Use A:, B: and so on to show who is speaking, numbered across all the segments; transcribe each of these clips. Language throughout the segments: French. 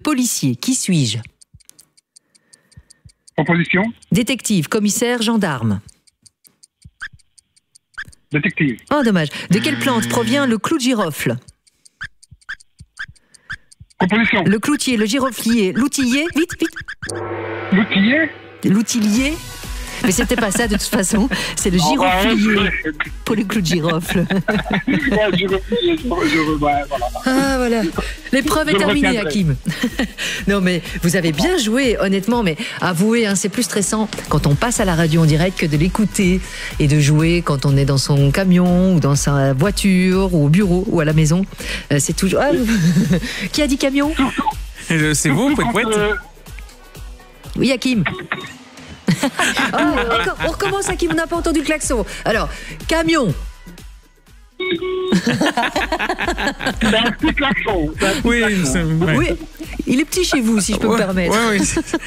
A: policier. Qui suis-je?
B: Proposition.
A: Détective, commissaire, gendarme.
B: Détective.
A: Oh, dommage. De quelle plante provient le clou de girofle?
B: Proposition.
A: Le cloutier, le giroflier, l'outillier. Vite, vite.
B: L'outillier.
A: L'outillier. Mais c'était pas ça de toute façon. C'est le giroflier pour le clou de girofle.
B: Voilà.
A: Ah, voilà. L'épreuve est terminée, Hakim. Non, mais vous avez bien joué, honnêtement. Mais avouez, hein, c'est plus stressant quand on passe à la radio en direct que de l'écouter et de jouer quand on est dans son camion ou dans sa voiture ou au bureau ou à la maison. C'est toujours... Ah, qui a dit camion?
C: C'est vous, Pouet-Pouet?
A: Oui, Hakim. Oh, on recommence, Hakim, on n'a pas entendu le klaxon. Alors, camion.
B: C'est un petit klaxon.
C: Oui, ouais.
A: Oui, il est petit chez vous, si je peux me permettre.
C: Oui.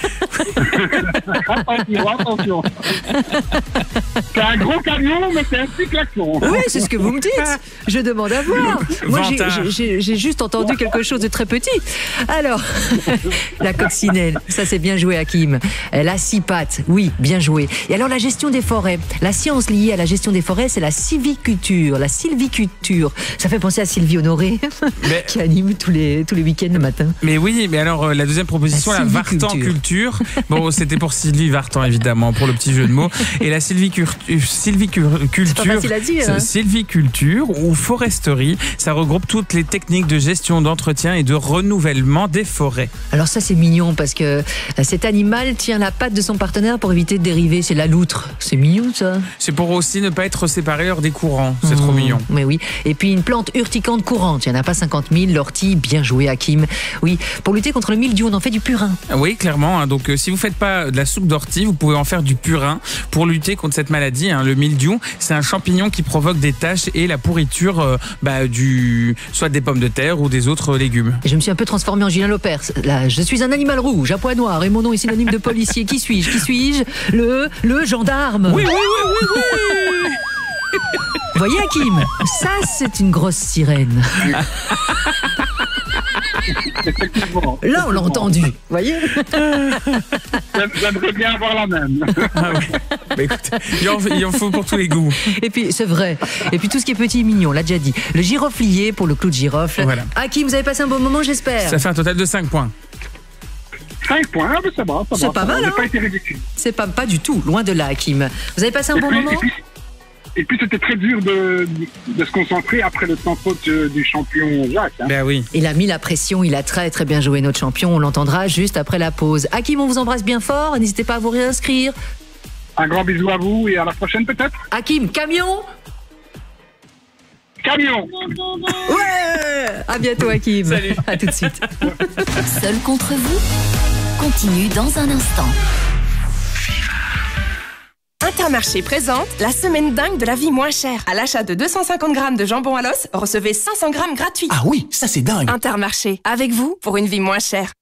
B: Attention. C'est un gros camion, mais c'est un petit klaxon.
A: Oui, c'est ce que vous me dites. Je demande à voir. Moi, j'ai juste entendu quelque chose de très petit. Alors, la coccinelle, ça c'est bien joué, Hakim. Elle a 6 pattes, oui, bien joué. Et alors, la gestion des forêts. La science liée à la gestion des forêts, c'est la sylviculture. La sylviculture. Ça fait penser à Sylvie Honoré, qui anime tous les week-ends le matin.
C: Mais oui, mais alors, la deuxième proposition, la Vartan-culture. Bon, c'était pour Sylvie Vartan, évidemment, pour le petit jeu de mots. Et la sylviculture,
A: c'est pas facile à dire, hein.
C: Sylviculture ou foresterie, ça regroupe toutes les techniques de gestion, d'entretien et de renouvellement des forêts.
A: Alors ça, c'est mignon parce que cet animal tient la patte de son partenaire pour éviter de dériver. C'est la loutre. C'est mignon, ça.
C: C'est pour aussi ne pas être séparé hors des courants. C'est trop mignon.
A: Mais oui. Et puis une plante urticante courante. Il n'y en a pas 50 000. L'ortie, bien joué, Hakim. Oui. Pour lutter contre le mildiou, on en fait du purin.
C: Oui, clairement. Hein. Donc, si vous ne faites pas de la soupe d'ortie, vous pouvez en faire du purin pour lutter contre cette maladie. Hein. Le mildiou, c'est un champignon qui provoque des taches et la pourriture soit des pommes de terre ou des autres légumes.
A: Je me suis un peu transformé en Julien Lepers. Là, je suis un animal rouge, à pois noir, et mon nom est synonyme de policier. Qui suis-je? Le gendarme.
C: Oui.
A: Vous voyez, Hakim, ça c'est une grosse sirène. Là, on l'a entendu. Vous voyez?
B: J'aimerais bien avoir la même.
C: Ah oui. Bah, écoute, il en faut pour tous les goûts.
A: Et puis, c'est vrai. Et puis, tout ce qui est petit et mignon, on l'a déjà dit. Le giroflier pour le clou de girofle. Voilà. Hakim, vous avez passé un bon moment, j'espère.
C: Ça fait un total de 5 points.
B: 5 points, mais ça va.
A: C'est pas mal, hein?
B: Pas été ridicule.
A: C'est pas du tout, loin de là, Hakim. Vous avez passé un bon moment?
B: Et puis c'était très dur de se concentrer après le temps faute du champion Jacques. Hein.
C: Ben oui.
A: Il a mis la pression, il a très très bien joué notre champion. On l'entendra juste après la pause. Hakim, on vous embrasse bien fort. N'hésitez pas à vous réinscrire.
B: Un grand bisou à vous et à la prochaine peut-être.
A: Hakim, camion. Ouais. À bientôt, Hakim.
C: Salut.
A: À tout de suite.
D: Seul contre vous continue dans un instant.
E: Intermarché présente la semaine dingue de la vie moins chère. À l'achat de 250 grammes de jambon à l'os, recevez 500 grammes gratuits.
F: Ah oui, ça c'est dingue.
E: Intermarché, avec vous pour une vie moins chère.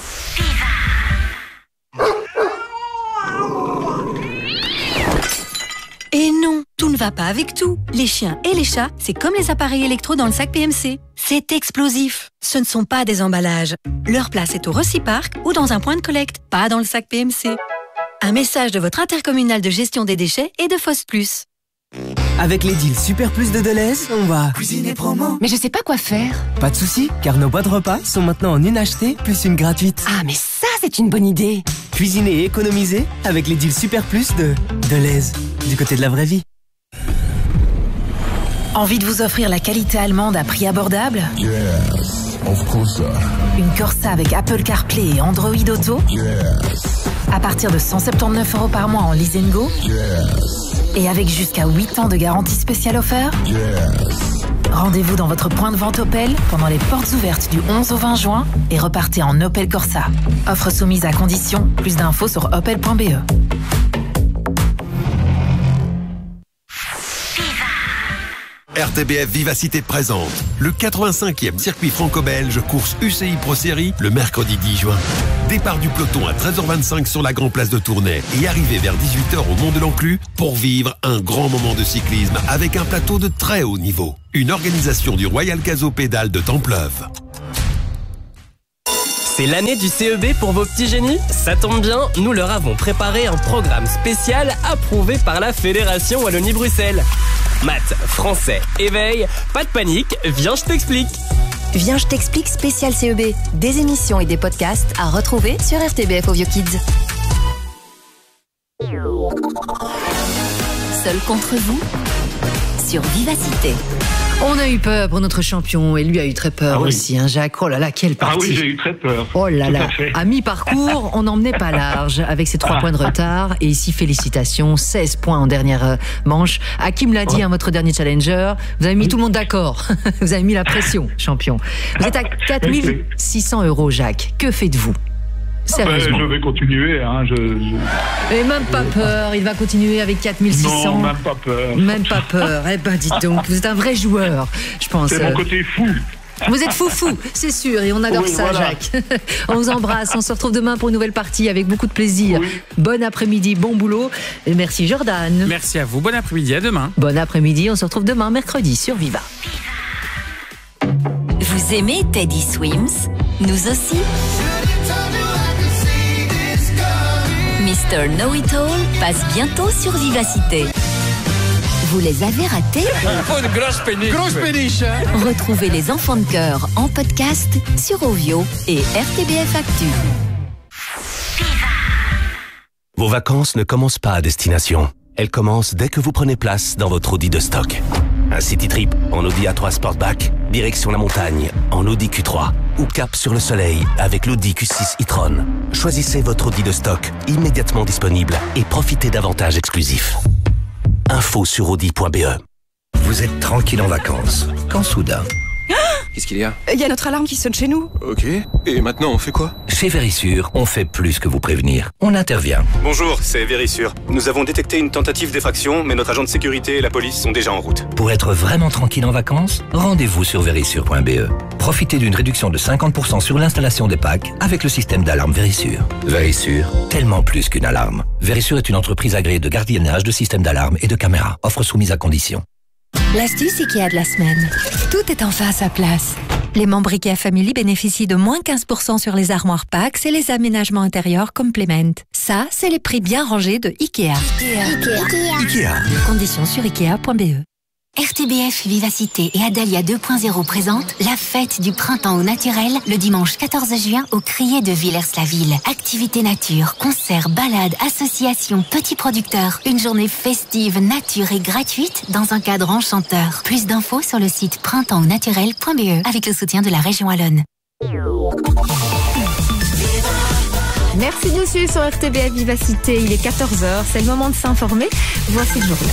G: Et non, tout ne va pas avec tout. Les chiens et les chats, c'est comme les appareils électro dans le sac PMC. C'est explosif. Ce ne sont pas des emballages. Leur place est au Reciparc ou dans un point de collecte, pas dans le sac PMC. Un message de votre intercommunal de gestion des déchets et de Foss Plus.
H: Avec les deals Super Plus de Deleuze, on va cuisiner promo.
E: Mais je sais pas quoi faire.
H: Pas de soucis, car nos boîtes repas sont maintenant en une achetée plus une gratuite.
E: Ah, mais ça, c'est une bonne idée.
H: Cuisiner et économiser avec les deals Super Plus de Deleuze, du côté de la vraie vie.
I: Envie de vous offrir la qualité allemande à prix abordable?
J: Yes, of course.
I: Une Corsa avec Apple CarPlay et Android Auto?
J: Yes.
I: À partir de 179 € par mois en lease and go?
J: Yes.
I: Et avec jusqu'à 8 ans de garantie spéciale offert?
J: Yes.
I: Rendez-vous dans votre point de vente Opel pendant les portes ouvertes du 11 au 20 juin et repartez en Opel Corsa. Offre soumise à condition. Plus d'infos sur opel.be.
K: RTBF Vivacité présente le 85e circuit franco-belge course UCI Pro Series le mercredi 10 juin. Départ du peloton à 13h25 sur la Grand Place de Tournai et arrivée vers 18h au Mont de l'Enclus pour vivre un grand moment de cyclisme avec un plateau de très haut niveau. Une organisation du Royal Caso Pédale de Templeuve.
F: C'est l'année du CEB pour vos petits génies? Ça tombe bien, nous leur avons préparé un programme spécial approuvé par la Fédération Wallonie-Bruxelles. Maths, français, éveil, pas de panique, viens je t'explique.
D: Viens, je t'explique spécial CEB. Des émissions et des podcasts à retrouver sur RTBF Ovio Kids. Seul contre vous sur Vivacité.
A: On a eu peur pour notre champion et lui a eu très peur aussi, hein, Jacques. Oh là là, quelle partie.
B: Ah oui, j'ai eu très peur.
A: Oh là là.
B: Tout à fait.
A: À mi-parcours, on n'emmenait pas large avec ses 3 points de retard. Et ici, félicitations, 16 points en dernière manche. Hakim l'a dit, votre dernier challenger. Vous avez mis tout le monde d'accord. Vous avez mis la pression, champion. Vous êtes à 4 600 €, Jacques. Que faites-vous? Sérieusement.
B: Je vais continuer. Hein,
A: Et même pas peur, il va continuer avec 4600.
B: Non, même pas peur.
A: Même pas peur. Eh ben, dites donc, vous êtes un vrai joueur, je pense.
B: C'est mon côté fou.
A: Vous êtes foufou, c'est sûr, et on adore ça, voilà. Jacques. On vous embrasse, on se retrouve demain pour une nouvelle partie avec beaucoup de plaisir. Oui. Bon après-midi, bon boulot. Et merci Jordan.
C: Merci à vous, bon après-midi, à demain.
A: Bon après-midi, on se retrouve demain, mercredi, sur Viva.
D: Vous aimez Teddy Swims? Nous aussi. Mr. Know-It-All passe bientôt sur Vivacité. Vous les avez ratés?
L: Oh, une grosse péniche. Grosse péniche, hein?
D: Retrouvez les enfants de cœur en podcast sur Ovio et RTBF Actu.
M: Vos vacances ne commencent pas à destination. Elles commencent dès que vous prenez place dans votre Audi de stock. Un city trip en Audi A3 Sportback, direction la montagne en Audi Q3 ou cap sur le soleil avec l'Audi Q6 e-tron. Choisissez votre Audi de stock immédiatement disponible et profitez d'avantages exclusifs. Info sur audi.be.
N: Vous êtes tranquille en vacances, quand soudain...
O: Qu'est-ce qu'il y a?
P: Il y a notre alarme qui sonne chez nous.
O: Ok, et maintenant on fait quoi?
N: Chez Vérissure, on fait plus que vous prévenir. On intervient.
Q: Bonjour, c'est Vérissure. Nous avons détecté une tentative d'effraction, mais notre agent de sécurité et la police sont déjà en route.
N: Pour être vraiment tranquille en vacances, rendez-vous sur vérissure.be. Profitez d'une réduction de 50% sur l'installation des packs avec le système d'alarme Vérissure. Vérissure, tellement plus qu'une alarme. Vérissure est une entreprise agréée de gardiennage de systèmes d'alarme et de caméras. Offre soumise à conditions.
G: L'astuce IKEA de la semaine. Tout est enfin à sa place. Les membres IKEA Family bénéficient de moins 15% sur les armoires Pax et les aménagements intérieurs Complement. Ça, c'est les prix bien rangés de IKEA.
N: IKEA.
G: Conditions sur ikea.be.
R: RTBF Vivacité et Adalia 2.0 présentent la fête du printemps au naturel le dimanche 14 juin au Crier de Villers-la-Ville. Activités nature, concerts, balades, associations, petits producteurs. Une journée festive, nature et gratuite dans un cadre enchanteur. Plus d'infos sur le site printemps-naturel.be avec le soutien de la région Wallonne.
S: Merci de nous suivre sur RTBF Vivacité. Il est 14h, c'est le moment de s'informer. Voici le journal.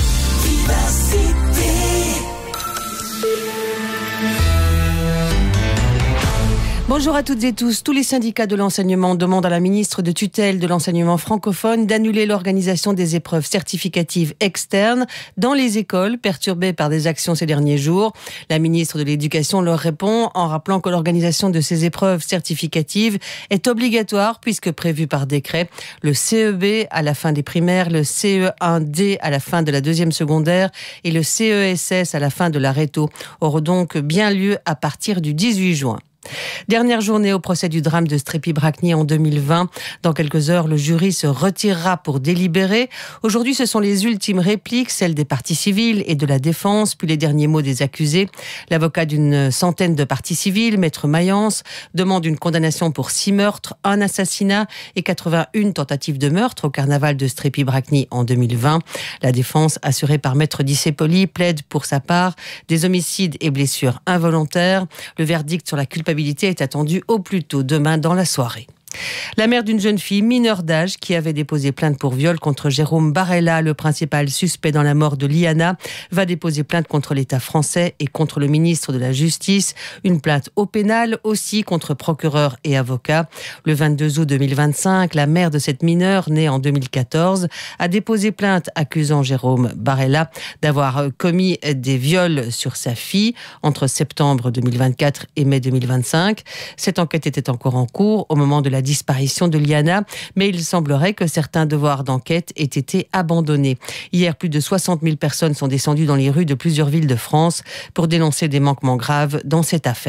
T: Bonjour à toutes et tous. Tous les syndicats de l'enseignement demandent à la ministre de tutelle de l'enseignement francophone d'annuler l'organisation des épreuves certificatives externes dans les écoles perturbées par des actions ces derniers jours. La ministre de l'Éducation leur répond en rappelant que l'organisation de ces épreuves certificatives est obligatoire puisque prévue par décret. Le CEB à la fin des primaires, le CE1D à la fin de la deuxième secondaire et le CESS à la fin de la réto auront donc bien lieu à partir du 18 juin. Dernière journée au procès du drame de Strépy-Bracny en 2020. Dans quelques heures, le jury se retirera pour délibérer. Aujourd'hui, ce sont les ultimes répliques, celles des parties civiles et de la défense, puis les derniers mots des accusés. L'avocat d'une centaine de parties civiles, Maître Mayence, demande une condamnation pour 6 meurtres, 1 assassinat et 81 tentatives de meurtre au carnaval de Strépy-Bracny en 2020. La défense, assurée par Maître Dissépoli, plaide pour sa part des homicides et blessures involontaires. Le verdict sur la culpabilité est attendue au plus tôt demain dans la soirée. La mère d'une jeune fille mineure d'âge qui avait déposé plainte pour viol contre Jérôme Barella, le principal suspect dans la mort de Liana, va déposer plainte contre l'État français et contre le ministre de la Justice. Une plainte au pénal aussi contre procureur et avocat. Le 22 août 2025, la mère de cette mineure, née en 2014, a déposé plainte accusant Jérôme Barella d'avoir commis des viols sur sa fille entre septembre 2024 et mai 2025. Cette enquête était encore en cours au moment de la disparition de Liana, mais il semblerait que certains devoirs d'enquête aient été abandonnés. Hier, plus de 60 000 personnes sont descendues dans les rues de plusieurs villes de France pour dénoncer des manquements graves dans cette affaire.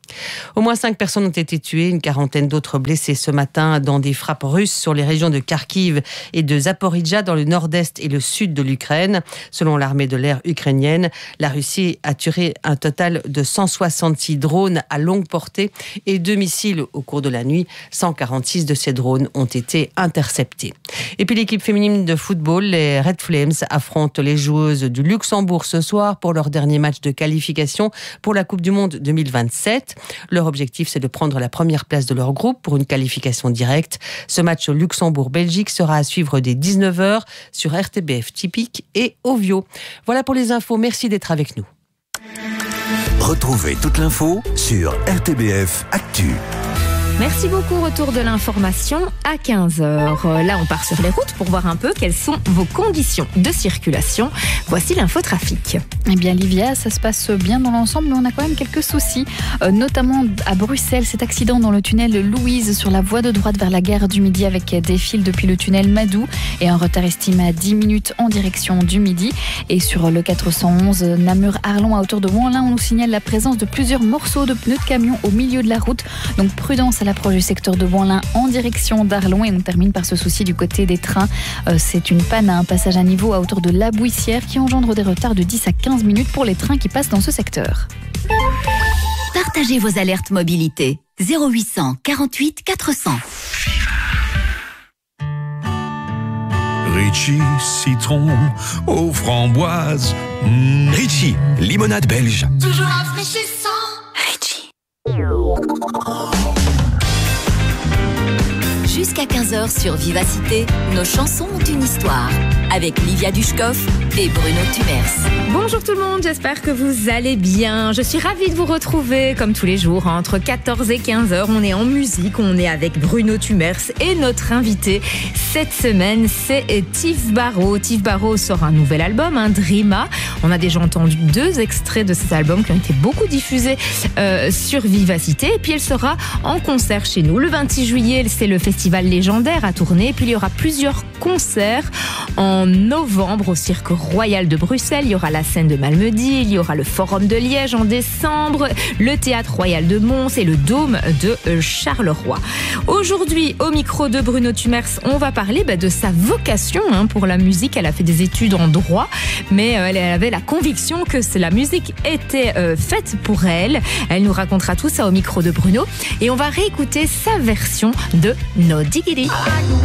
T: Au moins 5 personnes ont été tuées, une quarantaine d'autres blessées ce matin dans des frappes russes sur les régions de Kharkiv et de Zaporijjia dans le nord-est et le sud de l'Ukraine. Selon l'armée de l'air ukrainienne, la Russie a tiré un total de 166 drones à longue portée et 2 missiles au cours de la nuit. 146 de ces drones ont été interceptés. Et puis l'équipe féminine de football, les Red Flames, affrontent les joueuses du Luxembourg ce soir pour leur dernier match de qualification pour la Coupe du Monde 2027. Leur objectif, c'est de prendre la première place de leur groupe pour une qualification directe. Ce match au Luxembourg-Belgique sera à suivre dès 19h sur RTBF Typique et Ovio. Voilà pour les infos. Merci d'être avec nous.
P: Retrouvez toute l'info sur RTBF Actu.
S: Merci beaucoup. Retour de l'information à 15h. Là, on part sur les routes pour voir un peu quelles sont vos conditions de circulation. Voici l'infotrafic.
U: Eh bien, Livia, ça se passe bien dans l'ensemble, mais on a quand même quelques soucis, notamment à Bruxelles. Cet accident dans le tunnel Louise sur la voie de droite vers la gare du Midi avec des fils depuis le tunnel Madou et un retard estimé à 10 minutes en direction du Midi. Et sur le 411 Namur-Arlon à hauteur de Wanlin, on nous signale la présence de plusieurs morceaux de pneus de camion au milieu de la route. Donc prudence à l'approche du secteur de Wanlin en direction d'Arlon. Et on termine par ce souci du côté des trains. C'est une panne à un passage à niveau à hauteur de La Bouissière qui engendre des retards de 10 à 15 minutes pour les trains qui passent dans ce secteur.
R: Partagez vos alertes mobilité. 0800 48 400.
P: Ritchie, citron aux framboises. Ritchie, limonade belge.
R: Toujours rafraîchissant. Ritchie. Jusqu'à 15h sur Vivacité, nos chansons ont une histoire. Avec Livia Dushkov et Bruno Tumers.
S: Bonjour tout le monde, j'espère que vous allez bien. Je suis ravie de vous retrouver comme tous les jours entre 14 et 15h. On est en musique, on est avec Bruno Tumers et notre invité cette semaine, c'est Tiff Barrow. Tiff Barrow sort un nouvel album, Dreama. On a déjà entendu 2 extraits de cet album qui ont été beaucoup diffusés sur Vivacité. Et puis elle sera en concert chez nous. Le 26 juillet, c'est le festival légendaire à Tournai. Et puis il y aura plusieurs concerts en novembre au Cirque Royal de Bruxelles. Il y aura la scène de Malmedy, il y aura le Forum de Liège en décembre, le Théâtre Royal de Mons et le Dôme de Charleroi. Aujourd'hui, au micro de Bruno Tumers, on va parler de sa vocation pour la musique. Elle a fait des études en droit, mais elle avait la conviction que la musique était faite pour elle. Elle nous racontera tout ça au micro de Bruno et on va réécouter sa version de No Diggity.